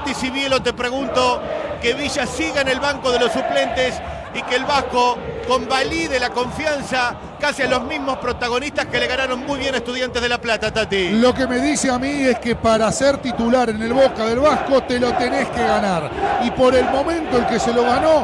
Tati Sibielo, te pregunto que Villa siga en el banco de los suplentes y que el Vasco convalide la confianza casi a los mismos protagonistas que le ganaron muy bien a Estudiantes de La Plata, Tati. Lo que me dice a mí es que para ser titular en el Boca del Vasco te lo tenés que ganar. Y por el momento el que se lo ganó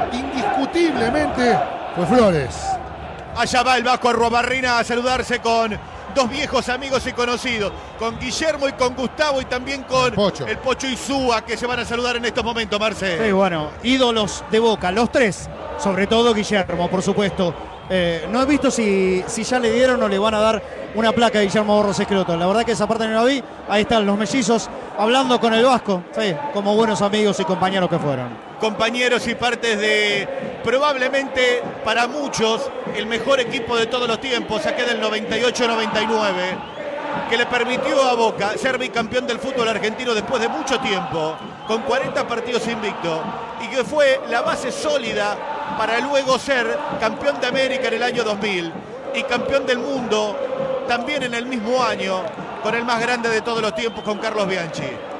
indiscutiblemente fue Flores. Allá va el Vasco Arruabarrena a saludarse con dos viejos amigos y conocidos, con Guillermo y con Gustavo, y también con el Pocho Insúa, que se van a saludar en estos momentos, Marce. Sí, bueno, ídolos de Boca, los tres, sobre todo Guillermo, por supuesto. No he visto si ya le dieron o le van a dar una placa a Guillermo Borros Esqueloto. La verdad que esa parte no la vi. Ahí están los mellizos hablando con el Vasco, sí, como buenos amigos y compañeros que fueron. Compañeros y partes de, probablemente para muchos, el mejor equipo de todos los tiempos, aquel del 98-99, que le permitió a Boca ser bicampeón del fútbol argentino después de mucho tiempo, con 40 partidos invicto, y que fue la base sólida para luego ser campeón de América en el año 2000 y campeón del mundo también en el mismo año, con el más grande de todos los tiempos, con Carlos Bianchi.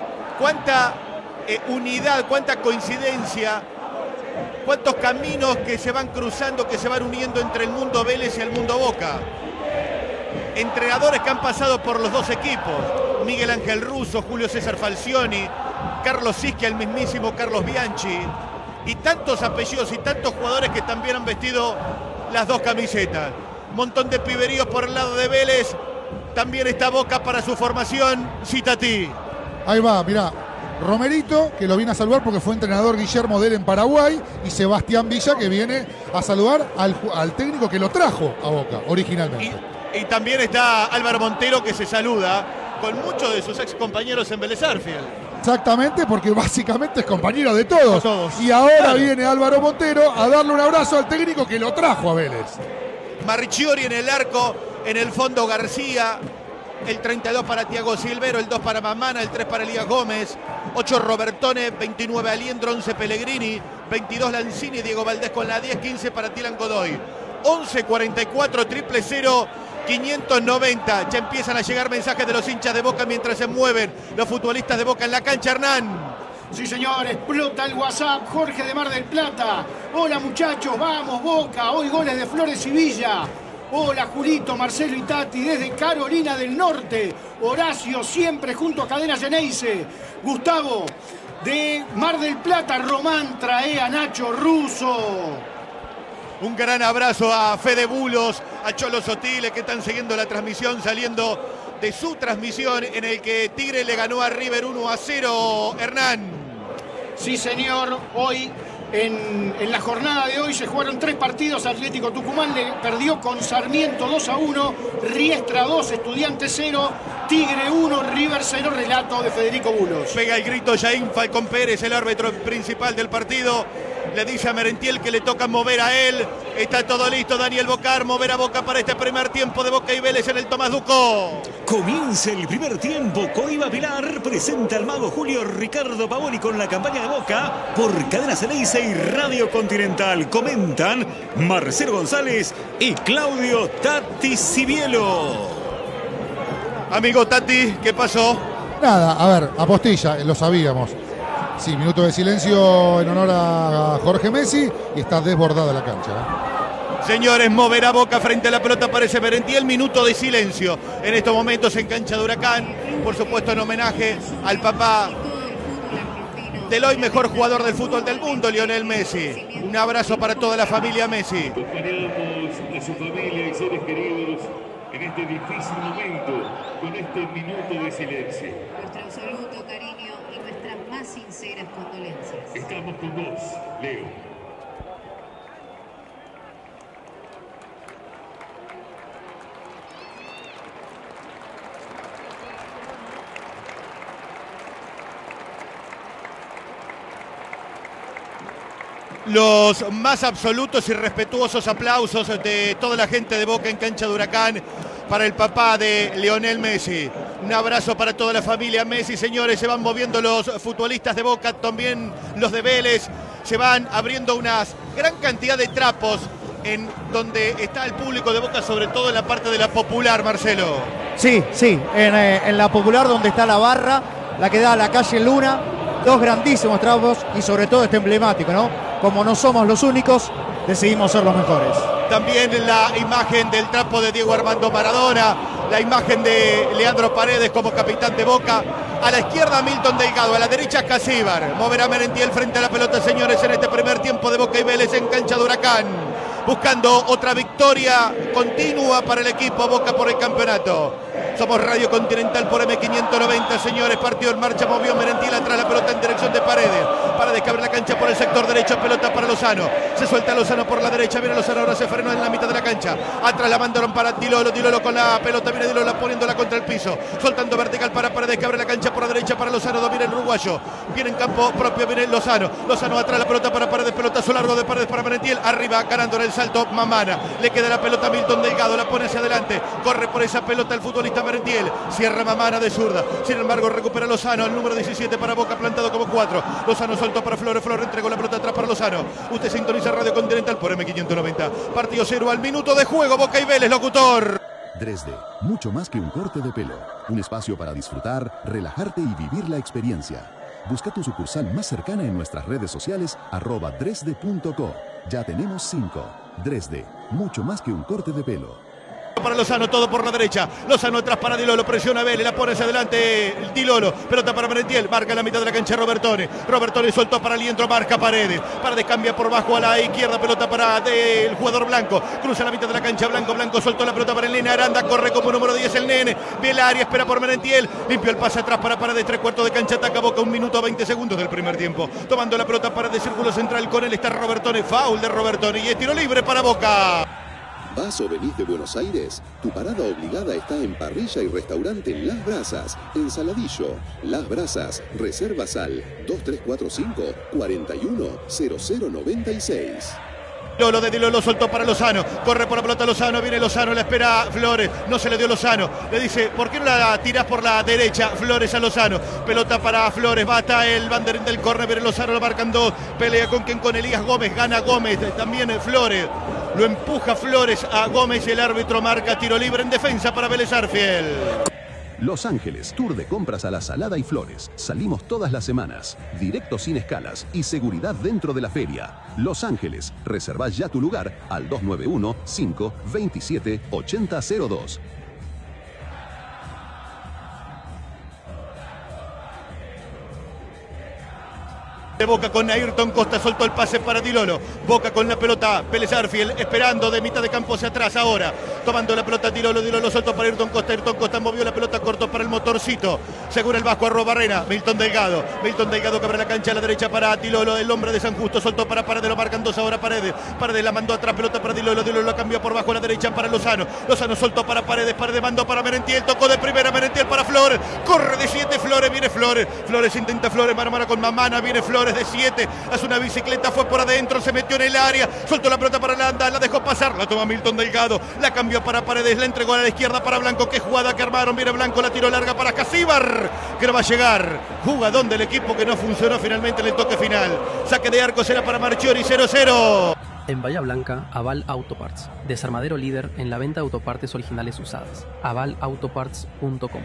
Cuánta unidad, cuánta coincidencia, cuántos caminos que se van cruzando, que se van uniendo entre el mundo Vélez y el mundo Boca. Entrenadores que han pasado por los dos equipos: Miguel Ángel Russo, Julio César Falcioni, Carlos Sischi, el mismísimo Carlos Bianchi, y tantos apellidos y tantos jugadores que también han vestido las dos camisetas. Un montón de piberíos por el lado de Vélez. También está Boca para su formación. Citati. Ahí va, mirá. Romerito, que lo viene a saludar porque fue entrenador Guillermo de él en Paraguay, y Sebastián Villa, que viene a saludar al técnico que lo trajo a Boca originalmente. Y también está Álvaro Montero, que se saluda con muchos de sus ex compañeros en Vélez Sarsfield. Exactamente, porque básicamente es compañero de todos. Y ahora claro, viene Álvaro Montero a darle un abrazo al técnico que lo trajo a Vélez. Marchiori en el arco, en el fondo García, el 32 para Thiago Silvero, el 2 para Mamana, el 3 para Elías Gómez, 8 Robertone, 29 Aliendro, 11 Pellegrini, 22 Lanzini, Diego Valdés con la 10, 15 para Tilan Godoy, 11 44 000 590. Ya empiezan a llegar mensajes de los hinchas de Boca mientras se mueven los futbolistas de Boca en la cancha, Hernán. Sí, señor, explota el WhatsApp. Jorge de Mar del Plata. Hola, muchachos, vamos, Boca. Hoy goles de Flores y Villa. Hola, Julito, Marcelo y Tati desde Carolina del Norte. Horacio, siempre junto a Cadena Geneise. Gustavo, de Mar del Plata. Román trae a Nacho Russo. Un gran abrazo a Fede Bulos, a Cholo Sotile, que están siguiendo la transmisión, saliendo de su transmisión en el que Tigre le ganó a River 1-0, Hernán. Sí, señor, hoy en la jornada de hoy se jugaron 3 partidos. Atlético Tucumán le perdió con Sarmiento 2-1, Riestra 2, Estudiantes 0, Tigre 1, River 0, relato de Federico Bulos. Pega el grito Jaín Falcón Pérez, el árbitro principal del partido. Le dice a Merentiel que le toca mover a él. Está todo listo, Daniel Bocar, mover a Boca para este primer tiempo de Boca y Vélez en el Tomás Duco. Comienza el primer tiempo. Coiba Pilar presenta al mago Julio Ricardo Pavoni con la campaña de Boca por Cadena Ceneice y Radio Continental. Comentan Marcelo González y Claudio Tati Sibielo. Amigo Tati, ¿qué pasó? Nada, a ver, apostilla, lo sabíamos. Sí, minuto de silencio en honor a Jorge Messi, y está desbordada la cancha. Señores, moverá Boca frente a la pelota, aparece Merentiel, minuto de silencio. En estos momentos en cancha de Huracán, por supuesto en homenaje al papá del hoy mejor jugador del fútbol del mundo, Lionel Messi. Un abrazo para toda la familia Messi. Acompañamos a su familia y seres queridos en este difícil momento, con este minuto de silencio. Nuestro absoluto cariño y nuestras más sinceras condolencias. Estamos con vos, Leo. Los más absolutos y respetuosos aplausos de toda la gente de Boca en cancha de Huracán para el papá de Lionel Messi. Un abrazo para toda la familia Messi, señores. Se van moviendo los futbolistas de Boca, también los de Vélez. Se van abriendo una gran cantidad de trapos en donde está el público de Boca, sobre todo en la parte de la Popular, Marcelo. Sí, en la Popular, donde está la barra, la que da a la calle Luna. Dos grandísimos trapos y sobre todo este emblemático, ¿no? Como no somos los únicos, decidimos ser los mejores. También la imagen del trapo de Diego Armando Maradona, la imagen de Leandro Paredes como capitán de Boca. A la izquierda Milton Delgado, a la derecha Casíbar. Moverá Merentiel frente a la pelota, señores, en este primer tiempo de Boca y Vélez en cancha de Huracán. Buscando otra victoria continua para el equipo Boca por el campeonato. Somos Radio Continental por M590, señores. Partido en marcha, movió Merentiel atrás, la pelota en dirección de Paredes. Paredes que abre la cancha por el sector derecho, pelota para Lozano. Se suelta Lozano por la derecha, viene Lozano, ahora se frenó en la mitad de la cancha. Atrás la mandaron para Dilolo, Dilolo con la pelota, viene Dilolo poniéndola contra el piso. Soltando vertical para Paredes que abre la cancha por la derecha para Lozano, domina el uruguayo. Viene en campo propio, viene Lozano. Lozano atrás, la pelota para Paredes, pelotazo largo de Paredes para Merentiel. Arriba, ganando en el salto Mamana. Le queda la pelota a Milton Delgado, la pone hacia adelante. Corre por esa pelota el futbolista Merentiel. Cierra Mamana de zurda. Sin embargo, recupera Lozano, el número 17 para Boca, plantado como 4. Lozano soltó para Flores, Flores entregó la pelota atrás para Lozano. Usted sintoniza Radio Continental por M590. Partido 0 al minuto de juego, Boca y Vélez, locutor. Dresde, mucho más que un corte de pelo. Un espacio para disfrutar, relajarte y vivir la experiencia. Busca tu sucursal más cercana en nuestras redes sociales @dresde.co. Ya tenemos 5. Dresde, mucho más que un corte de pelo. Para Lozano, todo por la derecha. Lozano atrás para Dilolo, presiona a Vélez, la pone hacia adelante Dilolo. Pelota para Merentiel, marca en la mitad de la cancha Robertone. Robertone soltó para Liendro, marca Paredes. Paredes cambia por bajo a la izquierda, pelota para el jugador Blanco. Cruza la mitad de la cancha, Blanco soltó la pelota para el Nene Aranda, corre como número 10 el Nene. Ve el área, espera por Merentiel. Limpió el pase atrás para Paredes, 3/4 de cancha, ataca Boca, 1 minuto 20 segundos del primer tiempo. Tomando la pelota para el círculo central, con él está Robertone, foul de Robertone y es tiro libre para Boca. ¿Vas o venís de Buenos Aires? Tu parada obligada está en Parrilla y Restaurante Las Brasas, en Saladillo. Las Brasas, reservas al 2345 410096. Lolo de Dilolo soltó para Lozano, corre por la pelota Lozano, viene Lozano, la espera Flores, no se le dio Lozano, le dice, ¿por qué no la tirás por la derecha? Flores a Lozano, pelota para Flores, va hasta el banderín del córner, viene Lozano, lo marcan 2, pelea con quien, con Elías Gómez, gana Gómez, también Flores, lo empuja Flores a Gómez y el árbitro marca tiro libre en defensa para Vélez Arfiel. Los Ángeles, tour de compras a la Salada y Flores. Salimos todas las semanas. Directo sin escalas y seguridad dentro de la feria. Los Ángeles, reservá ya tu lugar al 291-527-8002. De Boca con Ayrton Costa, soltó el pase para Dilolo. Boca con la pelota, Vélez Arfiel esperando de mitad de campo hacia atrás ahora. Tomando la pelota Dilolo, Dilolo soltó para Ayrton Costa movió la pelota, cortó para el motorcito. Según el Vasco, arroba Barrera, Milton Delgado que abre la cancha a la derecha para Dilolo, el hombre de San Justo, soltó para Paredes, lo marcan 2 ahora Paredes. Paredes la mandó atrás, pelota para Dilolo, Dilolo la cambió por bajo a la derecha para Lozano. Lozano soltó para Paredes, Paredes mandó para Merentiel, tocó de primera Merentiel para Flores. Corre de 7 Flores, viene Flores. Flores intenta Flores, mano a mano con Mamana, viene Flores de 7, hace una bicicleta, fue por adentro, se metió en el área, soltó la pelota para Landa, la dejó pasar, la toma Milton Delgado, la cambió para Paredes, la entregó a la izquierda para Blanco, qué jugada que armaron, viene Blanco, la tiró larga para Casíbar, que no va a llegar, jugadón del equipo que no funcionó finalmente en el toque final, saque de arco será para Marchiori, 0-0. En Bahía Blanca, Aval Autoparts, desarmadero líder en la venta de autopartes originales usadas, avalautoparts.com.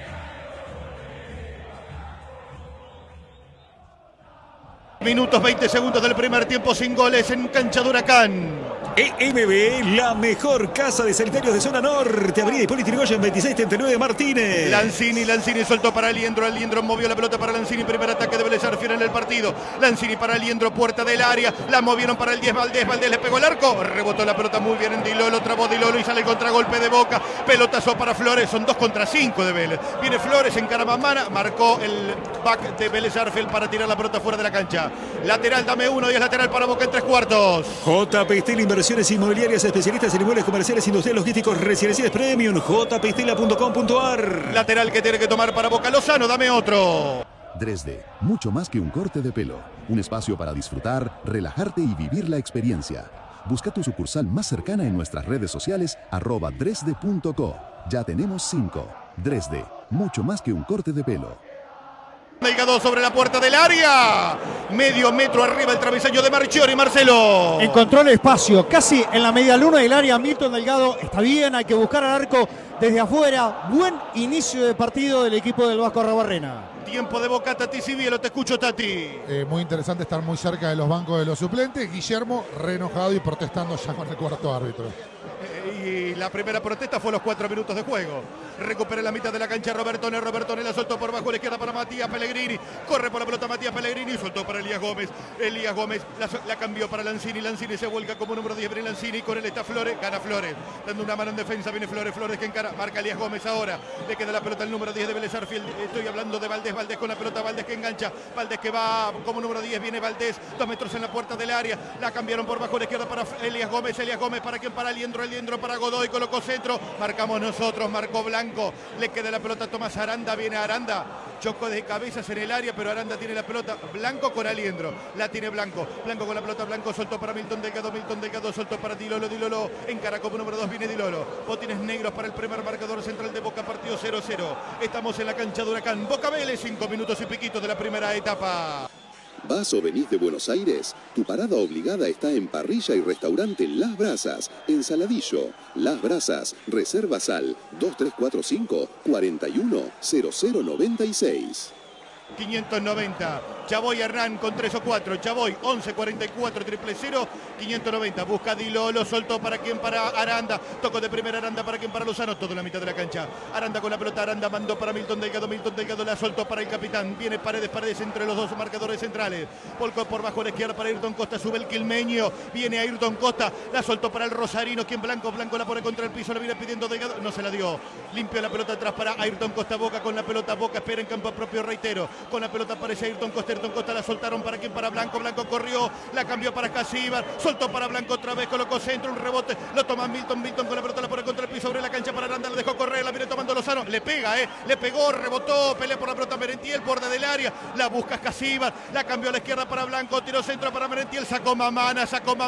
Minutos 20 segundos del primer tiempo sin goles en cancha de Huracán. EMB, la mejor casa de sanitarios de zona norte. Avenida Hipólito Yrigoyen 2639 Martínez. Lanzini soltó para Liendro. Liendro movió la pelota para Lanzini. Primer ataque de Vélez Arfiel en el partido. Lanzini para Liendro, puerta del área. La movieron para el 10 Valdés. Valdés le pegó el arco. Rebotó la pelota muy bien en Dilolo. Trabó Dilolo y sale el contragolpe de Boca. Pelotazo para Flores. Son 2 contra 5 de Vélez. Viene Flores en Caramamana. Marcó el back de Vélez Arfiel para tirar la pelota fuera de la cancha. Lateral, dame 1 y es lateral para Boca en 3/4. JP Steel Inversiones Inmobiliarias, especialistas en inmuebles comerciales, industriales, logísticos, residenciales premium. jpstila.com.ar. Lateral que tiene que tomar para Boca. Lozano, dame otro. Dresde, mucho más que un corte de pelo. Un espacio para disfrutar, relajarte y vivir la experiencia. Busca tu sucursal más cercana en nuestras redes sociales @dresde.co. Ya tenemos 5. Dresde, mucho más que un corte de pelo. Delgado sobre la puerta del área. Medio metro arriba el travesaño de Marchiori, Marcelo. Encontró el espacio, casi en la media luna del área. Milton Delgado está bien, hay que buscar al arco desde afuera. Buen inicio de partido del equipo del Vasco Arruabarrena. Tiempo de Boca, Tati Sibielo, te escucho, Tati. Muy interesante estar muy cerca de los bancos de los suplentes. Guillermo re enojado y protestando ya con el cuarto árbitro. Y la primera protesta fue a los 4 minutos de juego. Recupera la mitad de la cancha Robertone. Robertone la soltó por bajo a la izquierda para Matías Pellegrini. Corre por la pelota Matías Pellegrini. Soltó para Elías Gómez. Elías Gómez la cambió para Lanzini. Lanzini se vuelca como número 10. Viene Lanzini. Con él está Flores. Gana Flores. Dando una mano en defensa. Viene Flores. Flores que encara. Marca Elías Gómez ahora. Le queda la pelota al número 10 de Vélez Sarsfield. Estoy hablando de Valdés. Valdés con la pelota. Valdés que engancha. Valdés que va como número 10. Viene Valdés. 2 metros en la puerta del área. La cambiaron por bajo a la izquierda para Elías Gómez. Elías Gómez para quien, para Aliendro. Aliendro para Godoy. Colocó centro. Marcamos nosotros. Marcó Blanco. Le queda la pelota a Tomás Aranda. Viene Aranda. Chocó de cabezas en el área, pero Aranda tiene la pelota. Blanco con Aliendro. La tiene Blanco. Blanco con la pelota. Blanco soltó para Milton Delgado. Milton Delgado soltó para Dilolo. Dilolo encara como número 2. Viene Dilolo. Botines negros para el primer marcador central de Boca. Partido 0-0. Estamos en la cancha de Huracán. Boca Vélez. 5 minutos y piquitos de la primera etapa. ¿Vas o venís de Buenos Aires? Tu parada obligada está en Parrilla y Restaurante Las Brasas, en Saladillo. Las Brasas, reserva al 2345 410096. 590. Chavoy Hernán con 3 o 4. Chavoy 11 44 000 590. Busca Dilolo. Soltó para quien, para Aranda. Tocó de primera Aranda para quien, para Lozano. Todo en la mitad de la cancha. Aranda con la pelota. Aranda mandó para Milton Delgado. Milton Delgado la soltó para el capitán. Viene Paredes. Paredes entre los dos marcadores centrales. Volcó por bajo a la izquierda para Ayrton Costa. Sube el quilmeño. Viene Ayrton Costa. La soltó para el rosarino. Quien Blanco. Blanco la pone contra el piso. La viene pidiendo Delgado. No se la dio. Limpió la pelota atrás para Ayrton Costa. Boca con la pelota. Boca espera en campo propio. Reitero. Con la pelota aparece Ayrton Costa. Ayrton Costa la soltaron para quien, para Blanco. Blanco corrió, la cambió para Casíbar, soltó para Blanco otra vez, colocó centro, un rebote, lo toma Milton. Milton con la pelota la pone contra el piso, sobre la cancha para Aranda, la dejó correr, la viene tomando Lozano, le pega, le pegó, rebotó, pelea por la pelota Merentiel, borde del área, la busca Casíbar, la cambió a la izquierda para Blanco, tiró centro para Merentiel, sacó Mamana,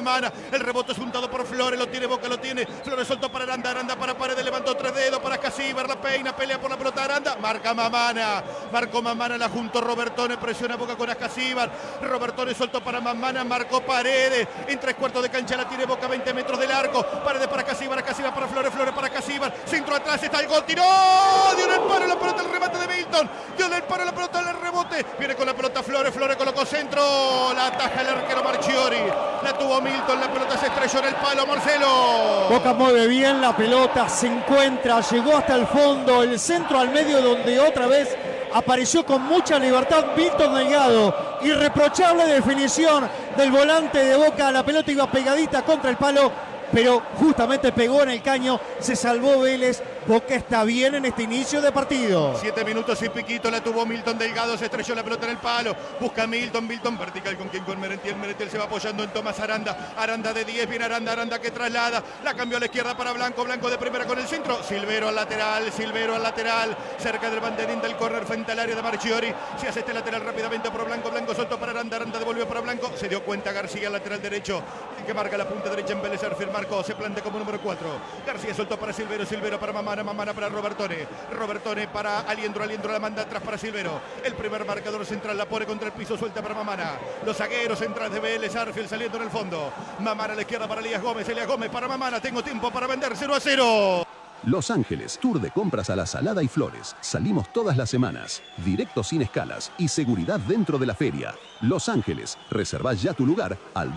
el rebote es juntado por Flores, lo tiene Boca, lo tiene, Flores soltó para Aranda, Aranda para Paredes, levantó 3 dedos para Casíbar, la peina, pelea por la pelota Aranda, marca Mamana, marcó Mamana, la juntó Robertone, presiona Boca con Casíbar, Robertone soltó para Mamana, marcó Paredes, en 3/4 de cancha la tiene Boca, 20 metros del arco, Paredes para Casíbar, Casíbar para Flores, Flores para Casíbar, centro atrás, está el gol, tiró, dio en el paro la pelota, el remate de Milton, dio en el paro la pelota, el rebote, viene con la pelota Flores, Flores colocó centro, la ataja el arquero Marchiori, la tuvo Milton, la pelota se estrelló en el palo, Marcelo. Boca mueve bien la pelota, se encuentra, llegó hasta el fondo, el centro al medio donde otra vez apareció con mucha libertad Milton Delgado. Irreprochable definición del volante de Boca. La pelota iba pegadita contra el palo, pero justamente pegó en el caño. Se salvó Vélez. Boca está bien en este inicio de partido. 7 minutos y piquito la tuvo Milton Delgado. Se estrelló la pelota en el palo. Busca Milton. Milton vertical con quien, con Merentiel. Merentiel se va apoyando en Tomás Aranda. Aranda de 10. Viene Aranda. Aranda que traslada. La cambió a la izquierda para Blanco. Blanco de primera con el centro. Silvero al lateral. Silvero al lateral. Cerca del banderín del córner frente al área de Marchiori. Se hace este lateral rápidamente por Blanco. Blanco soltó para Aranda. Aranda devolvió para Blanco. Se dio cuenta García, lateral derecho, que marca la punta derecha en Vélez Sarsfield. Marcó. Se plantea como número 4. García soltó para Silvero. Silvero para Mamana. Mamana para Robertone. Robertone para Aliendro. Aliendro la manda atrás para Silvero. El primer marcador central la pone contra el piso. Suelta para Mamana. Los zagueros centrales de Vélez Sarsfield saliendo en el fondo. Mamana a la izquierda para Elías Gómez. Elías Gómez para Mamana. Tengo tiempo para vender. 0-0. Los Ángeles, tour de compras a la Salada y Flores. Salimos todas las semanas. Directo sin escalas y seguridad dentro de la feria. Los Ángeles, reserva ya tu lugar al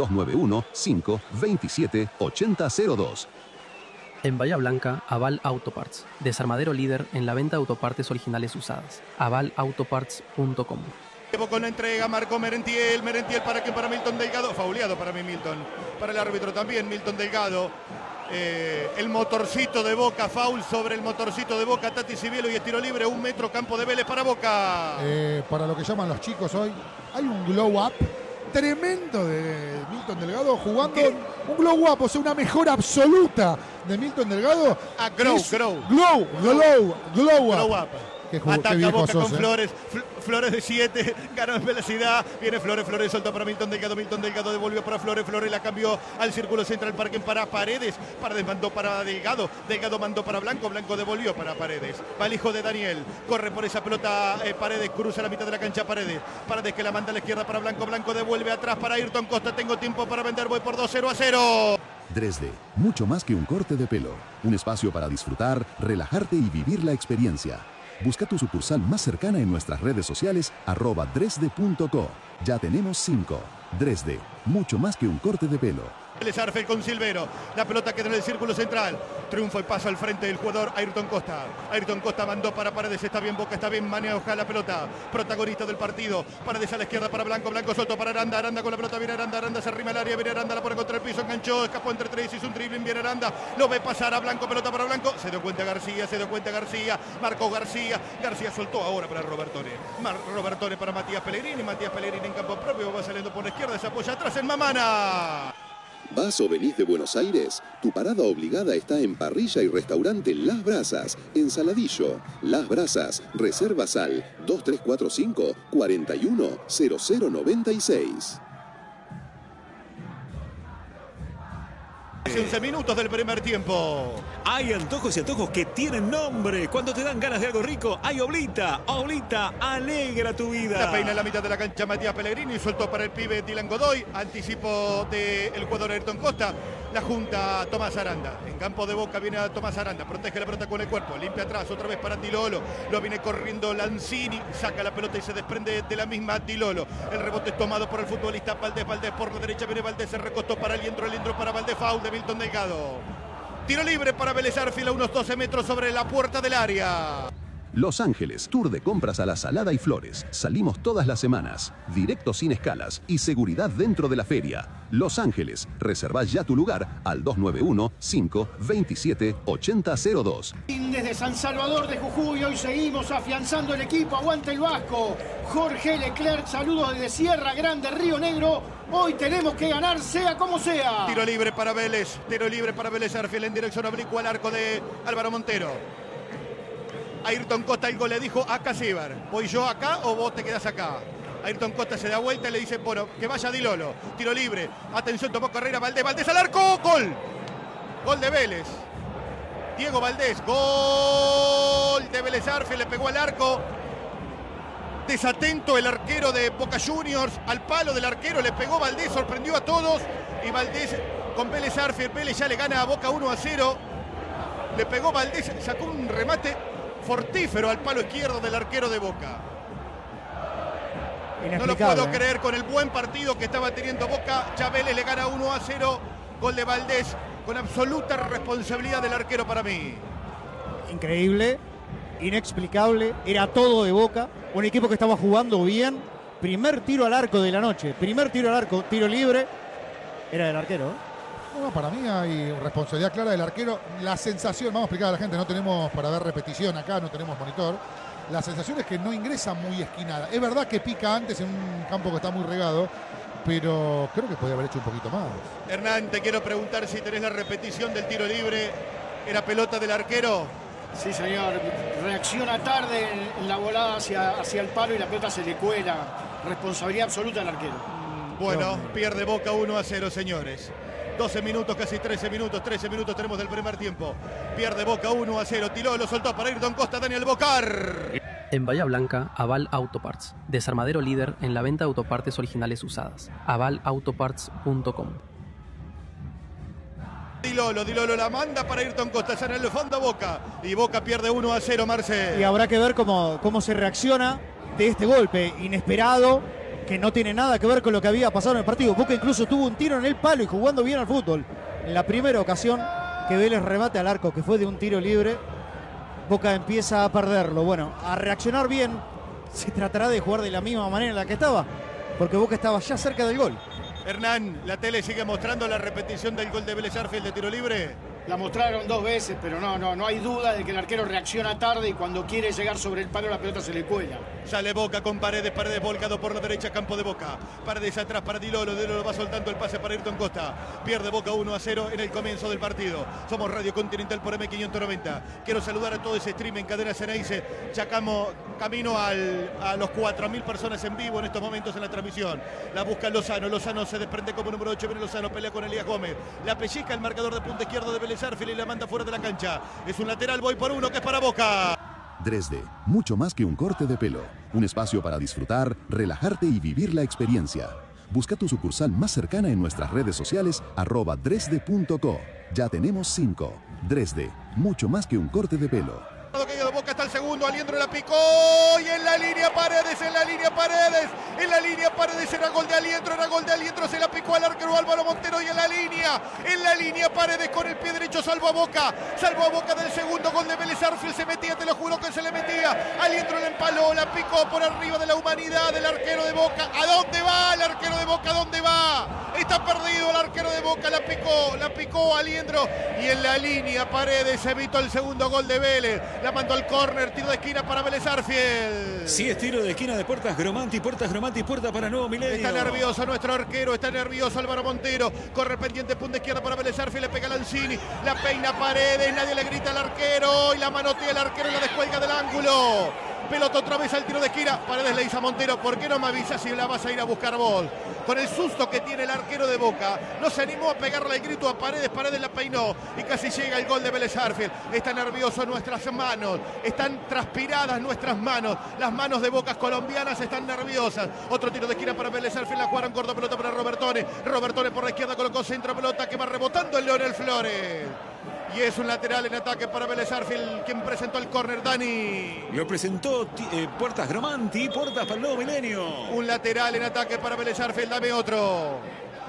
291-527-8002. En Bahía Blanca, Aval Autoparts, desarmadero líder en la venta de autopartes originales usadas. avalautoparts.com. Con la entrega, marcó Merentiel. Merentiel para quien, para Milton Delgado. Fauleado para mí Milton. Para el árbitro también Milton Delgado. El motorcito de Boca, foul sobre el motorcito de Boca, Tati Sibielo, y es tiro libre, 1 metro, campo de Vélez para Boca. Para lo que llaman los chicos hoy, hay un glow up tremendo de Milton Delgado jugando. ¿Qué? Un glow up, o sea, una mejora absoluta de Milton Delgado. Glow up. Ataca Boca con Flores. Flores de 7. Gana en velocidad. Viene Flores. Flores soltó para Milton Delgado. Milton Delgado devolvió para Flores. Flores la cambió al círculo central. Parque para Paredes. Paredes mandó para Delgado. Delgado mandó para Blanco. Blanco devolvió para Paredes. Va el hijo de Daniel. Corre por esa pelota. Paredes cruza la mitad de la cancha. Paredes. Paredes que la manda a la izquierda para Blanco. Blanco devuelve atrás para Ayrton Costa. Tengo tiempo para vender. Voy por 2-0-0. Dresde, mucho más que un corte de pelo. Un espacio para disfrutar, relajarte y vivir la experiencia. Busca tu sucursal más cercana en nuestras redes sociales @dresde.co. Ya tenemos 5. Dresde, mucho más que un corte de pelo. Vélez Arfield con Silvero. La pelota queda en el círculo central. Triunfo y paso al frente del jugador Ayrton Costa. Ayrton Costa mandó para Paredes. Está bien Boca, está bien maneja la pelota. Protagonista del partido. Paredes a la izquierda para Blanco. Blanco soltó para Aranda. Aranda con la pelota. Viene Aranda. Aranda se arrima al área. Viene Aranda. La pone contra el piso. Enganchó. Escapó entre tres. Hizo un dribbling. Viene Aranda. Lo ve pasar a Blanco. Pelota para Blanco. Se dio cuenta García. Se dio cuenta García. Marcó García. García soltó ahora para Robertone. Robertone para Matías Pellegrini. Matías Pellegrini en campo propio. Va saliendo por la izquierda. Se apoya atrás en Mamana. ¿Vas o venís de Buenos Aires? Tu parada obligada está en Parrilla y Restaurante Las Brasas, en Saladillo. Las Brasas, reservas al 2345 410096. 11 minutos del primer tiempo. Hay antojos y antojos que tienen nombre. Cuando te dan ganas de algo rico, hay Oblita. Oblita alegra tu vida. La peina en la mitad de la cancha Matías Pellegrini. Suelto para el pibe Dylan Godoy. Anticipo del jugador Ayrton Costa. La junta Tomás Aranda. En campo de Boca viene a Tomás Aranda. Protege la pelota con el cuerpo. Limpia atrás. Otra vez para Tilolo. Lo viene corriendo Lanzini. Saca la pelota y se desprende de la misma Tilolo. El rebote es tomado por el futbolista Valdés. Valdés por la derecha. Viene Valdés. Se recostó para Liendro. Liendro para Valdés. Foul de Milton Delgado. Tiro libre para Vélez Arfield a unos 12 metros sobre la puerta del área. Los Ángeles, tour de compras a La Salada y Flores. Salimos todas las semanas. Directo sin escalas y seguridad dentro de la feria. Los Ángeles, reserva ya tu lugar al 291-527-8002. Desde San Salvador de Jujuy, hoy seguimos afianzando el equipo. Aguanta el Vasco. Jorge Leclerc, saludos desde Sierra Grande, Río Negro. Hoy tenemos que ganar, sea como sea. Tiro libre para Vélez. Tiro libre para Vélez Arfield en dirección oblicuo al arco de Álvaro Montero. Ayrton Costa el gol le dijo a Casíbar, ¿voy yo acá o vos te quedás acá? Ayrton Costa se da vuelta y le dice, bueno, que vaya Dilolo. Tiro libre. Atención, tomó carrera Valdés. Valdés al arco. Gol. Gol de Vélez. Diego Valdés. Gol de Vélez Arfield. Le pegó al arco. Desatento el arquero de Boca Juniors. Al palo del arquero le pegó Valdés. Sorprendió a todos. Y Valdés con Vélez Arfield. Vélez ya le gana a Boca 1-0. Le pegó Valdés. Sacó un remate fortífero al palo izquierdo del arquero de Boca. No lo puedo creer con el buen partido que estaba teniendo Boca. Ya Vélez le gana 1-0. Gol de Valdés con absoluta responsabilidad del arquero para mí. Increíble, inexplicable. Era todo de Boca. Un equipo que estaba jugando bien. Primer tiro al arco de la noche. Primer tiro al arco, tiro libre. Era del arquero, ¿eh? No, para mí hay responsabilidad clara del arquero. La sensación, vamos a explicar a la gente, no tenemos para ver repetición acá, no tenemos monitor. La sensación es que no ingresa muy esquinada. Es verdad que pica antes en un campo que está muy regado, pero creo que podría haber hecho un poquito más. Hernán, te quiero preguntar si tenés la repetición del tiro libre. ¿Era pelota del arquero? Sí, señor. Reacciona tarde en la volada hacia el palo y la pelota se le cuela. Responsabilidad absoluta del arquero. Bueno, pierde Boca 1-0, señores. 12 minutos, casi 13 minutos tenemos del primer tiempo. Pierde Boca 1-0. Tiló, lo soltó para Ayrton Costa, Daniel Bocar. En Bahía Blanca, Aval Autoparts. Desarmadero líder en la venta de autopartes originales usadas. avalautoparts.com. Dilolo la manda para Ayrton Costa, ya en el fondo Boca. Y Boca pierde 1-0, Marce. Y habrá que ver cómo se reacciona de este golpe inesperado, que no tiene nada que ver con lo que había pasado en el partido. Boca incluso tuvo un tiro en el palo y jugando bien al fútbol. En la primera ocasión que Vélez remate al arco, que fue de un tiro libre, Boca empieza a perderlo. Bueno, a reaccionar bien, se tratará de jugar de la misma manera en la que estaba, porque Boca estaba ya cerca del gol. Hernán, la tele sigue mostrando la repetición del gol de Vélez Arfield de tiro libre. La mostraron 2 veces, pero no hay duda de que el arquero reacciona tarde y cuando quiere llegar sobre el palo la pelota se le cuela. Sale Boca con Paredes volcado por la derecha, campo de Boca. Paredes atrás para Di Lolo va soltando el pase para Ayrton Costa. Pierde Boca 1-0 en el comienzo del partido. Somos Radio Continental por M590. Quiero saludar a todo ese stream en Cadena Ceneice. Ya camino a los 4.000 personas en vivo en estos momentos en la transmisión. La busca Lozano. Lozano se desprende como número 8. Viene Lozano, pelea con Elías Gómez. La pellizca el marcador de punta izquierdo de Vélez Sarsfield y la manda fuera de la cancha. Es un lateral, voy por uno que es para Boca. Dresde, mucho más que un corte de pelo. Un espacio para disfrutar, relajarte y vivir la experiencia. Busca tu sucursal más cercana en nuestras redes sociales @dresde.co. Ya tenemos 5. Dresde, mucho más que un corte de pelo. Boca está el segundo, Aliendro la picó y en la línea Paredes, en la línea Paredes era gol de Aliendro, se la picó al arquero Álvaro Montero y en la línea Paredes con el pie derecho salvó a Boca del segundo gol de Vélez Sarsfield, se metía, te lo juro que se le metía, Aliendro la empaló, la picó por arriba de la humanidad del arquero de Boca. ¿A dónde va el arquero de Boca? ¿A dónde va? Está perdido el arquero de Boca, la picó Aliendro y en la línea Paredes evitó el segundo gol de Vélez. La mandó al córner, tiro de esquina para Vélez Sarsfield. Sí, es tiro de esquina de Puertas Gromanti, puerta para Nuevo Milenio. Está nervioso nuestro arquero, está nervioso Álvaro Montero. Corre pendiente, punta izquierda para Vélez Sarsfield, le pega Lanzini, la peina Paredes, nadie le grita al arquero y la manotea el arquero y la descuelga del ángulo. Pelota otra vez al tiro de esquina. Paredes le dice a Montero, ¿por qué no me avisas si la vas a ir a buscar vos? Con el susto que tiene el arquero de Boca, no se animó a pegarle el grito a Paredes, Paredes la peinó y casi llega el gol de Vélez Sarsfield. Está nervioso nuestras manos, están transpiradas nuestras manos, las manos de Bocas colombianas están nerviosas. Otro tiro de esquina para Vélez Sarsfield, la jugaron corta, pelota para Robertone por la izquierda colocó centro, pelota que va rebotando en Leonel Flores. Y es un lateral en ataque para Vélez Sarsfield, quien presentó el córner, Dani. Lo presentó Puertas Gromanti, Puertas para el Nuevo Milenio. Un lateral en ataque para Vélez Sarsfield, dame otro.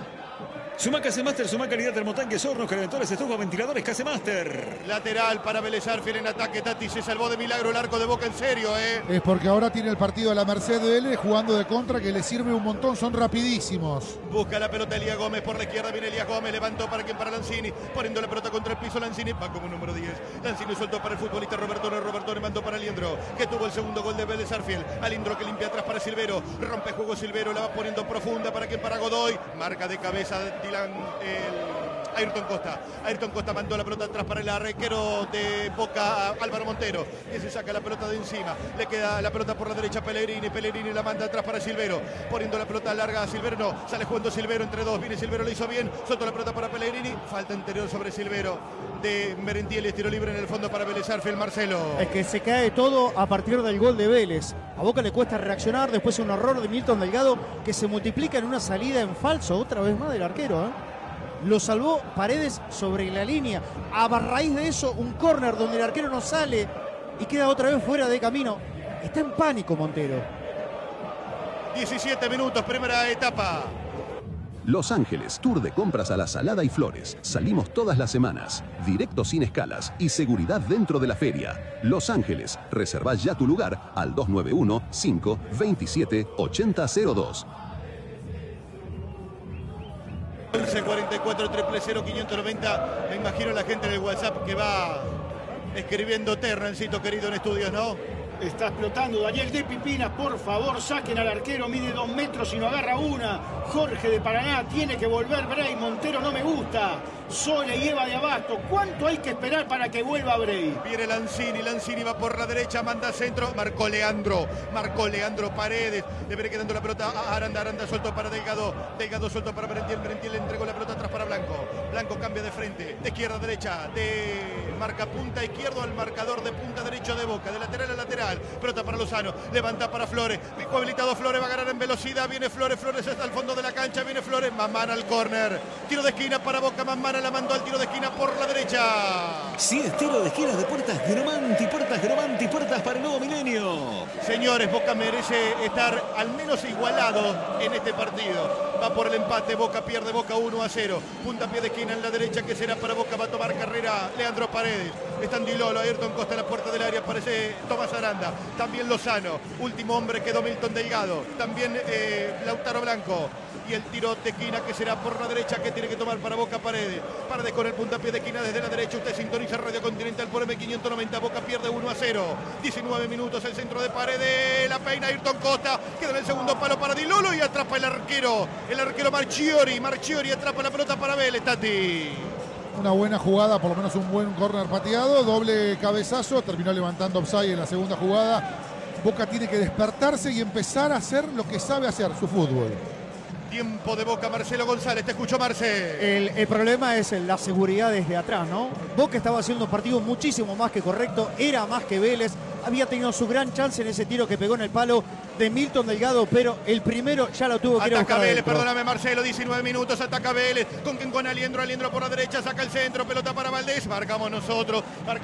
Suma Casemaster, suma calidad termotanques, hornos, calentadores, estufas, ventiladores, Casemaster. Lateral para Vélez Sarsfield en ataque. Tati se salvó de milagro el arco de Boca, en serio, Es porque ahora tiene el partido a la merced de Vélez jugando de contra, que le sirve un montón, son rapidísimos. Busca la pelota Elías Gómez por la izquierda, viene Elías Gómez, levantó para Lanzini, poniendo la pelota contra el piso Lanzini, va como número 10. Lanzini soltó para el futbolista Robertone mandó para Aliendro, que tuvo el segundo gol de Vélez Sarsfield. Aliendro que limpia atrás para Silvero, rompe juego Silvero, la va poniendo profunda para Godoy, marca de cabeza Ayrton Costa mandó la pelota atrás para el arquero de Boca, Álvaro Montero, que se saca la pelota de encima, le queda la pelota por la derecha Pellegrini la manda atrás para Silvero, poniendo la pelota larga a Silvero, no, sale jugando Silvero entre dos, viene Silvero, lo hizo bien, soltó la pelota para Pellegrini, falta interior sobre Silvero de Merentiel, tiro libre en el fondo para Vélez Sarsfield, Marcelo. Es que se cae todo a partir del gol de Vélez. A Boca le cuesta reaccionar, después un error de Milton Delgado que se multiplica en una salida en falso, otra vez más del arquero, Lo salvó Paredes sobre la línea. A raíz de eso, un córner donde el arquero no sale y queda otra vez fuera de camino. Está en pánico Montero. 17 minutos, primera etapa. Los Ángeles, tour de compras a la Salada y Flores. Salimos todas las semanas. Directo sin escalas y seguridad dentro de la feria. Los Ángeles, reserva ya tu lugar al 291-527-8002. 1144 000 590. Me imagino la gente en el WhatsApp que va escribiendo Terrancito querido en estudios, ¿no? Está explotando Daniel de Pipinas, por favor saquen al arquero, mide 2 metros y no agarra una. Jorge de Paraná, tiene que volver Bray, Montero no me gusta. Sole y Eva de Abasto, ¿cuánto hay que esperar para que vuelva Bray? Viene Lanzini va por la derecha, manda centro, marcó Leandro Paredes, le viene quedando la pelota a Aranda suelto para Delgado suelto para Merentiel le entregó la pelota atrás para Blanco cambia de frente, de izquierda a derecha, de marca punta izquierdo al marcador de punta derecho de Boca, de lateral a lateral, pelota para Lozano, levanta para Flores, pico habilitado Flores, va a ganar en velocidad, viene Flores hasta el fondo de la cancha, viene Flores, Mamana al córner, tiro de esquina para Boca, Mamana la mandó al tiro de esquina por la derecha. Sí, es tiro de esquina de Puertas Gromanti, Puertas para el Nuevo Milenio. Señores, Boca merece estar al menos igualado en este partido. Va por el empate, Boca pierde, Boca 1-0. Puntapié de esquina en la derecha que será para Boca, va a tomar carrera Leandro Paredes. Están Di Lolo, Ayrton Costa en la puerta del área, aparece Tomás Aranda. También Lozano. Último hombre quedó Milton Delgado. También Lautaro Blanco. Y el tiro de esquina que será por la derecha, que tiene que tomar para Boca Paredes. Paredes con el puntapié de esquina desde la derecha. Usted sintoniza Radio Continental por M590. Boca pierde 1-0. 19 minutos el centro de Paredes. La peina Ayrton Costa. Queda en el segundo palo para Di Lolo y atrapa el arquero. El arquero Marchiori. Marchiori atrapa la pelota para Vélez, Tati. Una buena jugada, por lo menos un buen córner pateado. Doble cabezazo. Terminó levantando offside en la segunda jugada. Boca tiene que despertarse y empezar a hacer lo que sabe hacer, su fútbol. Tiempo de Boca, Marcelo González. Te escucho, Marce. El problema es la seguridad desde atrás, ¿no? Boca estaba haciendo un partido muchísimo más que correcto, era más que Vélez, había tenido su gran chance en ese tiro que pegó en el palo de Milton Delgado, pero el primero ya lo tuvo que ir a buscar. Ataca Vélez, adentro. perdóname Marcelo, 19 minutos, ataca Vélez, con Aliendro, Aliendro por la derecha, saca el centro, pelota para Valdés, marcamos nosotros,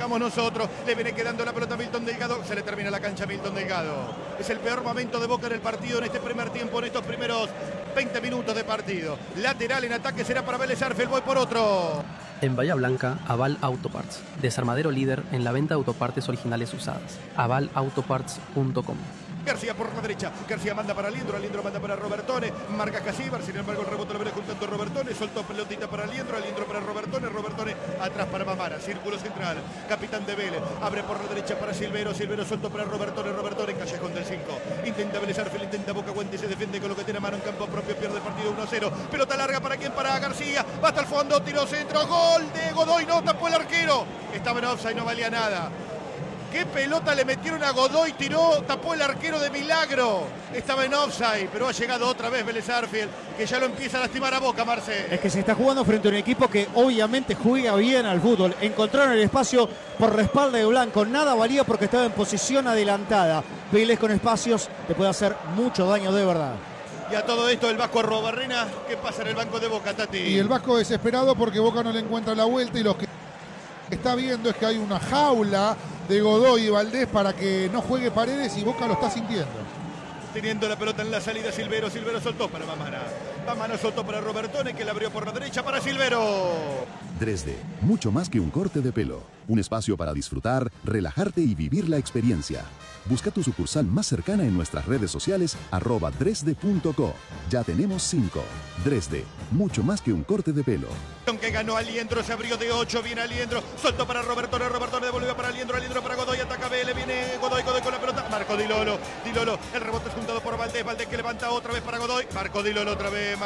le viene quedando la pelota a Milton Delgado, se le termina la cancha a Milton Delgado. Es el peor momento de Boca en el partido, en este primer tiempo, en estos primeros 20 minutos de partido. Lateral en ataque será para Vélez Arfield, voy por otro. En Bahía Blanca, Aval Autoparts, desarmadero líder en la venta de autopartes originales usadas. avalautoparts.com. García por la derecha, García manda para Aliendro, Aliendro manda para Robertone, marca Casíbar, sin embargo el rebote lo viene juntando Robertone, soltó pelotita para Aliendro, Aliendro para Robertone, Robertone atrás para Mamara, círculo central, capitán de Vélez, abre por la derecha para Silvero, Silvero soltó para Robertone, Robertone, callejón del 5, intenta Vélez Arfield, intenta Boca, Guante, se defiende con lo que tiene a mano en campo propio, pierde el partido 1-0, pelota larga para quién, para García, va hasta el fondo, tiro centro, gol de Godoy, no tapó el arquero, estaba en offside, no valía nada. ¿Qué pelota le metieron a Godoy? Tiró, tapó el arquero de milagro. Estaba en offside, pero ha llegado otra vez Vélez Arfield, que ya lo empieza a lastimar a Boca, Marce. Es que se está jugando frente a un equipo que obviamente juega bien al fútbol. Encontraron el espacio por la espalda de Blanco. Nada valía porque estaba en posición adelantada. Vélez con espacios te puede hacer mucho daño de verdad. Y a todo esto el Vasco Arrobarrena, ¿qué pasa en el banco de Boca, Tati? Y el Vasco desesperado porque Boca no le encuentra la vuelta y lo que está viendo es que hay una jaula de Godoy y Valdés para que no juegue Paredes y Boca lo está sintiendo. Teniendo la pelota en la salida Silvero, Silvero soltó para Mamara. Mamara soltó para Robertone, que la abrió por la derecha para Silvero. Dresde, mucho más que un corte de pelo. Un espacio para disfrutar, relajarte y vivir la experiencia. Busca tu sucursal más cercana en nuestras redes sociales @dresde.co. Ya tenemos 5. Dresde, mucho más que un corte de pelo. Que ganó Aliendro, se abrió de 8, viene Aliendro, soltó para Robertone, Robertone devolvió para Aliendro, Aliendro para Godoy, ataca Vélez, viene Godoy, Godoy con la pelota, marcó Di Lolo, el rebote es juntado por Valdés, Valdés que levanta otra vez para Godoy, marcó Di Lolo otra vez,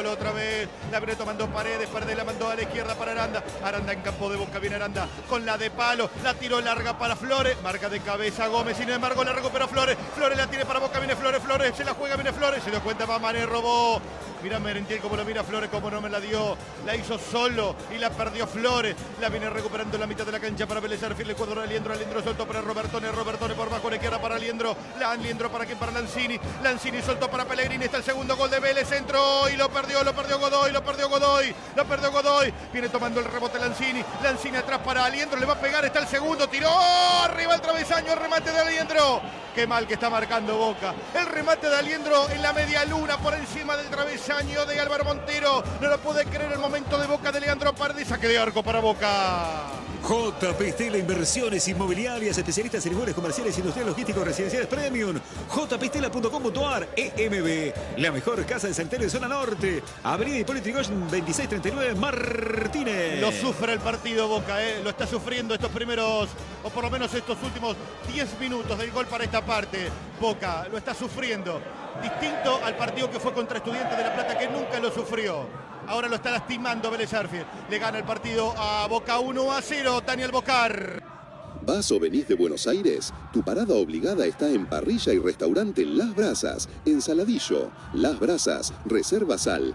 la viene tomando Paredes, Paredes la mandó a la izquierda para Aranda, Aranda en campo de Boca, viene Aranda con la de palo, la tiró larga para Flores, marca de cabeza Gómez, sin embargo la recuperó Flores, Flores la tiene para Boca, viene Flores, Flores, se la juega, viene Flores, se dio cuenta Mamane, robó. Mira Merentiel como lo mira Flores, como no me la dio. La hizo solo y la perdió Flores. La viene recuperando en la mitad de la cancha para Vélez Arfield. El cuadro de Aliendro. Aliendro soltó para Robertone. Robertone por bajo. La izquierda para Aliendro. Aliendro para quién, para Lanzini. Lanzini soltó para Pellegrini. Está el segundo gol de Vélez. Centro y lo perdió Godoy. Lo perdió Godoy. Viene tomando el rebote Lanzini. Lanzini atrás para Aliendro. Le va a pegar. Está el segundo. Tiró. Arriba el travesaño. El remate de Aliendro. Qué mal que está marcando Boca. El remate de Aliendro en la media luna por encima del travesaño de Álvaro Montero. No lo puede creer el momento de Boca de Leandro Paredes. Saque de arco para Boca. JP Estela Inversiones Inmobiliarias, especialistas en inmuebles comerciales, industriales, logísticos, residenciales premium. jpestela.com.ar. EMB, la mejor casa de sanitario de zona norte. Avenida Hipólito Yrigoyen 2639 Martínez. Lo sufre el partido Boca, lo está sufriendo estos primeros, o por lo menos estos últimos 10 minutos del gol para esta parte. Boca lo está sufriendo. Distinto al partido que fue contra Estudiantes de La Plata, que nunca lo sufrió. Ahora lo está lastimando Vélez Arfield. Le gana el partido a Boca 1-0. Daniel Bocar. ¿Vas o venís de Buenos Aires? Tu parada obligada está en Parrilla y Restaurante Las Brasas, en Saladillo. Las Brasas, reserva al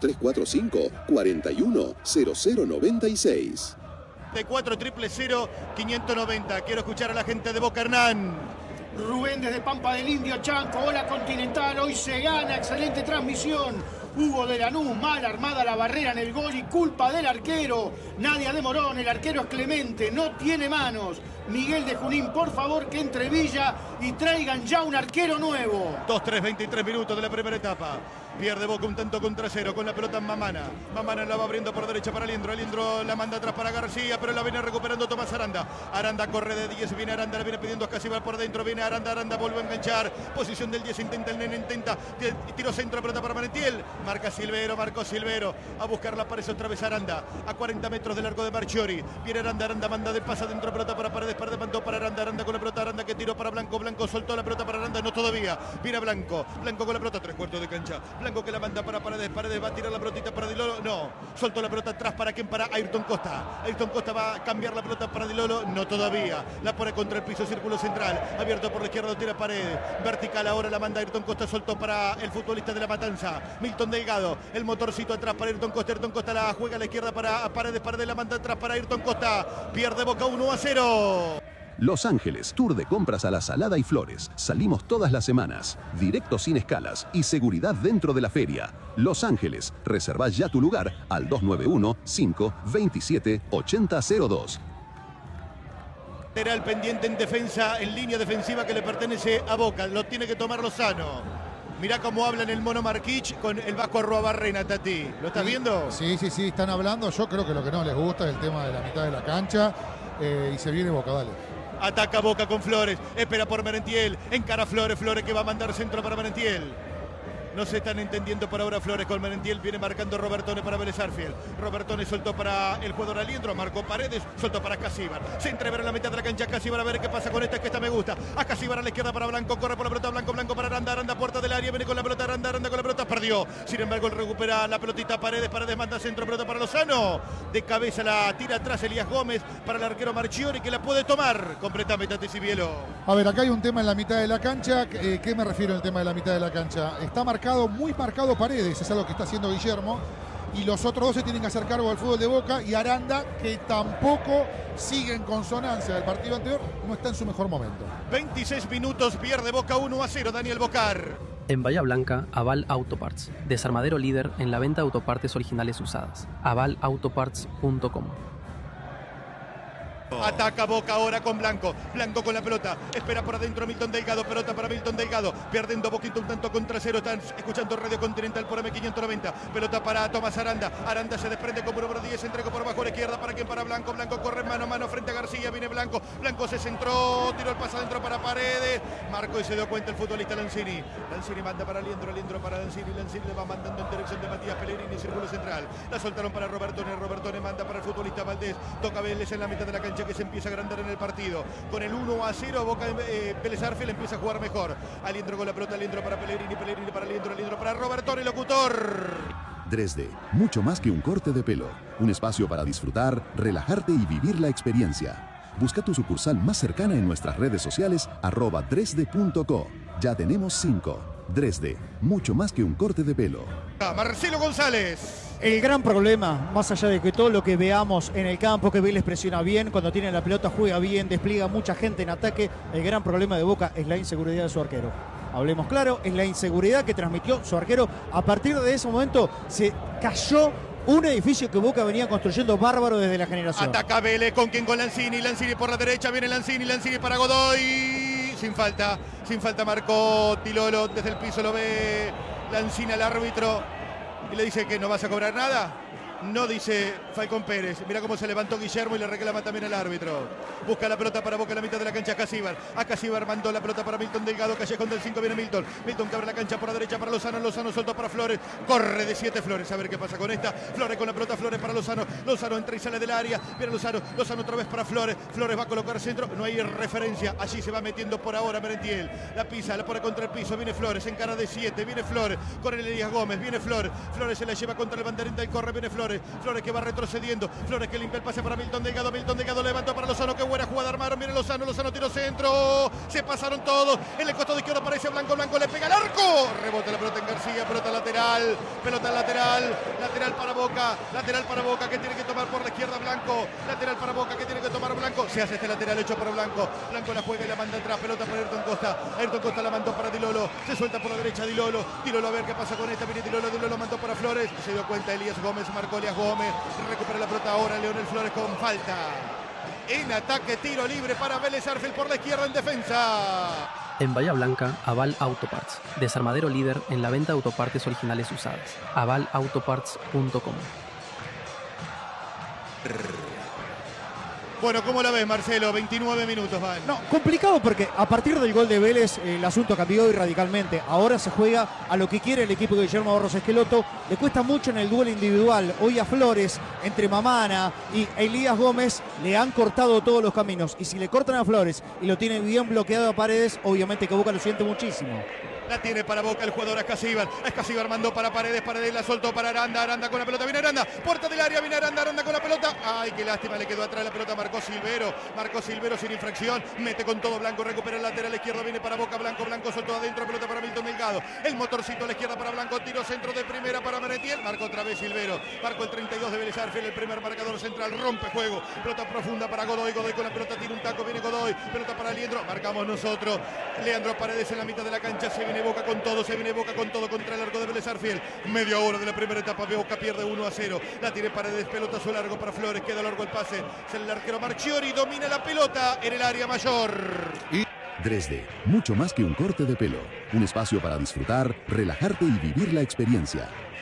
2345-410096. De 4-000-590. Quiero escuchar a la gente de Boca, Hernán. Rubén desde Pampa del Indio, Chanco, hola Continental, hoy se gana, excelente transmisión. Hugo de Lanús, mal armada la barrera en el gol y culpa del arquero. Nadia de Morón, el arquero es Clemente, no tiene manos. Miguel de Junín, por favor que entre Villa y traigan ya un arquero nuevo. 2-3, 23 minutos de la primera etapa. Pierde Boca un tanto contra cero con la pelota en Mamana. Mamana la va abriendo por derecha para Aliendro. Aliendro la manda atrás para García, pero la viene recuperando Tomás Aranda. Aranda corre de 10, viene Aranda, la viene pidiendo a Casíbar por dentro. Viene Aranda, Aranda vuelve a enganchar. Posición del 10, intenta el nene, intenta. Tiro centro, pelota para Merentiel. Marca Silvero, marcó Silvero. A buscarla, aparece otra vez Aranda. A 40 metros del arco de Marchiori. Viene Aranda, Aranda manda de pasa dentro, pelota para Paredes. Paredes mandó para Aranda, Aranda con la pelota. Aranda que tiró para Blanco. Blanco soltó la pelota para Aranda, no todavía. Viene Blanco. Blanco con la pelota, 3/4 de cancha. Blanco que la manda para Paredes. Paredes va a tirar la pelotita para Dilolo. No. Soltó la pelota atrás para quién, para Ayrton Costa. Ayrton Costa va a cambiar la pelota para Dilolo. No todavía. La pone contra el piso, círculo central. Abierto por la izquierda, lo tira Paredes. Vertical ahora la manda Ayrton Costa. Soltó para el futbolista de La Matanza, Milton Delgado. El motorcito atrás para Ayrton Costa. Ayrton Costa la juega a la izquierda para Paredes. Paredes la manda atrás para Ayrton Costa. Pierde Boca 1-0. Los Ángeles, tour de compras a La Salada y Flores. Salimos todas las semanas. Directo sin escalas y seguridad dentro de la feria. Los Ángeles, reserva ya tu lugar al 291-527-8002. Lateral pendiente en defensa, en línea defensiva que le pertenece a Boca. Lo tiene que tomar Lozano. Mirá cómo hablan el Mono Marquich con el Vasco Arruabarrena, Tati. ¿Lo estás viendo? Sí, están hablando. Yo creo que lo que no les gusta es el tema de la mitad de la cancha. Y se viene Boca, dale. Ataca Boca con Flores, espera por Merentiel, encara Flores, Flores que va a mandar centro para Merentiel. No se están entendiendo por ahora Flores con Merentiel, viene marcando Robertone para Vélez Arfiel. Robertone soltó para el jugador Aliendro, marcó Paredes, soltó para Casíbar. Se entrevera en la mitad de la cancha Casíbar, a ver qué pasa con esta, que esta me gusta. A Casíbar a la izquierda para Blanco, corre por la pelota Blanco, Blanco para Aranda, Aranda puerta del área, viene con la pelota Aranda, Aranda con la pelota, perdió. Sin embargo, él recupera la pelotita Paredes, Paredes manda centro, pelota para Lozano. De cabeza la tira atrás Elías Gómez para el arquero Marchiori que la puede tomar. Completame, Tati Cibielo. A ver, acá hay un tema en la mitad de la cancha. ¿Qué me refiero al tema de la mitad de la cancha? Está marcado, muy marcado Paredes, es algo que está haciendo Guillermo, y los otros dos se tienen que hacer cargo del fútbol de Boca, y Aranda, que tampoco sigue en consonancia del partido anterior, no está en su mejor momento. 26 minutos, pierde Boca 1-0, Daniel Bocar. En Bahía Blanca, Aval Autoparts, desarmadero líder en la venta de autopartes originales usadas. avalautoparts.com. Ataca Boca ahora con Blanco. Blanco con la pelota. Espera por adentro Milton Delgado. Pelota para Milton Delgado. Perdiendo Boquita un tanto contra cero. Están escuchando Radio Continental por M590. Pelota para Tomás Aranda. Aranda se desprende como número 10. Entrega por abajo a la izquierda. ¿Para quién? Para Blanco. Blanco corre mano a mano frente a García. Viene Blanco. Blanco se centró. Tiró el pase adentro para Paredes. Marcó y se dio cuenta el futbolista Lanzini. Lanzini manda para Aliendro. Aliendro para Lanzini. Lanzini le va mandando en dirección de Matías Pellegrini. Círculo central. La soltaron para Robertone. Robertone manda para el futbolista Valdés. Toca Vélez en la mitad de la cancha, que se empieza a agrandar en el partido. Con el 1-0, Boca Vélez Arfiel empieza a jugar mejor. Aliendro con la pelota, Aliendro para Pellegrini, Pellegrini para Aliendro, Aliendro para Robertone, locutor. Dresde, mucho más que un corte de pelo. Un espacio para disfrutar, relajarte y vivir la experiencia. Busca tu sucursal más cercana en nuestras redes sociales @dresde.co. Ya tenemos 5. Dresde, mucho más que un corte de pelo. Marcelo González. El gran problema, más allá de que todo lo que veamos en el campo, que Vélez presiona bien, cuando tiene la pelota juega bien, despliega mucha gente en ataque, el gran problema de Boca es la inseguridad de su arquero. Hablemos claro, es la inseguridad que transmitió su arquero. A partir de ese momento se cayó un edificio que Boca venía construyendo bárbaro desde la generación. Ataca Vélez, ¿con quién? Con Lanzini. Lanzini por la derecha, viene Lanzini. Lanzini para Godoy. Sin falta marcó Tilolo. Desde el piso lo ve Lanzini al árbitro. Y le dice que no vas a cobrar nada. No, dice Falcón Pérez. Mira cómo se levantó Guillermo y le reclama también al árbitro. Busca la pelota para Boca en la mitad de la cancha. Casíbar. A Casíbar mandó la pelota para Milton Delgado. Callejón del 5 viene Milton. Milton que abre la cancha por la derecha para Lozano. Lozano soltó para Flores. Corre de 7 Flores. A ver qué pasa con esta. Flores con la pelota. Flores para Lozano. Lozano entra y sale del área. Viene Lozano. Lozano otra vez para Flores. Flores va a colocar centro. No hay referencia. Allí se va metiendo por ahora Merentiel. La pisa, la pone contra el piso. Viene Flores. En cara de 7. Viene Flores. Con el Elías Gómez. Viene Flores. Flores se la lleva contra el banderín del corre. Viene Flores. Flores que va retrocediendo. Flores que limpia el pase para Milton Delgado. Milton Delgado levantó para Lozano. Qué buena jugada armaron. Viene Lozano. Lozano tiró centro. Se pasaron todos. En el costado izquierdo aparece Blanco. Blanco le pega al arco. Rebota la pelota en García. Pelota lateral. Pelota lateral. Lateral para Boca. Lateral para Boca que tiene que tomar por la izquierda Blanco. Lateral para Boca que tiene que tomar Blanco. Se hace este lateral hecho para Blanco. Blanco la juega y la manda atrás. Pelota para Ayrton Costa. Ayrton Costa la mandó para Dilolo. Se suelta por la derecha Dilolo. Dilolo a ver qué pasa con esta. Viene Dilolo. Dilolo mandó para Flores. Se dio cuenta Elías Gómez. Marcó Elías Gómez. Recupera la pelota ahora Leonel Flores con falta. En ataque, tiro libre para Vélez Arfiel por la izquierda en defensa. En Bahía Blanca, Aval Auto Parts, desarmadero líder en la venta de autopartes originales usadas. avalautoparts.com. Bueno, ¿cómo la ves, Marcelo? 29 minutos van. No, complicado porque a partir del gol de Vélez el asunto cambió y radicalmente. Ahora se juega a lo que quiere el equipo de Guillermo Barros Esqueloto. Le cuesta mucho en el duelo individual. Hoy a Flores, entre Mamana y Elías Gómez, le han cortado todos los caminos. Y si le cortan a Flores y lo tiene bien bloqueado a Paredes, obviamente que Boca lo siente muchísimo. La tiene para Boca el jugador Ascasíbar. Ascasíbar mandó para Paredes. Paredes la soltó para Aranda. Aranda con la pelota. Viene Aranda. Puerta del área. Viene Aranda. Aranda con la pelota. Ay, qué lástima. Le quedó atrás la pelota. Marcó Silvero. Marcó Silvero sin infracción. Mete con todo Blanco. Recupera el lateral izquierdo. Viene para Boca. Blanco. Blanco soltó adentro. Pelota para Milton Delgado. El motorcito a la izquierda para Blanco. Tiro centro de primera para Meretiel. Marcó otra vez Silvero. Marcó el 32 de Vélez Arfiel. El primer marcador central. Rompe juego. Pelota profunda para Godoy. Godoy con la pelota. Tira un taco. Viene Godoy. Pelota para Leandro. Marcamos nosotros. Leandro Paredes en la mitad de la cancha. Se viene Boca con todo. Se viene Boca con todo contra el arco de Vélez Arfiel. Media hora de la primera etapa. Boca pierde 1-0. La tiene Paredes. Pelotazo largo para Flores. Queda largo el pase. Es el arquero Marchiori. Domina la pelota en el área mayor. Dresde, mucho más que un corte de pelo. Un espacio para disfrutar, relajarte y vivir la experiencia.